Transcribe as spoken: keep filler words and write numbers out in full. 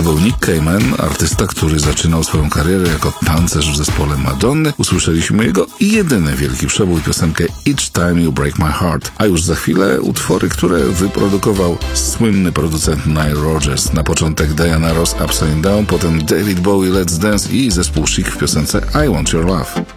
To był Nick Cayman, artysta, który zaczynał swoją karierę jako tancerz w zespole Madonny. Usłyszeliśmy jego jedyny wielki przebój, piosenkę Each Time You Break My Heart. A już za chwilę utwory, które wyprodukował słynny producent Nile Rodgers. Na początek Diana Ross Upside Down, potem David Bowie Let's Dance i zespół Chic w piosence I Want Your Love.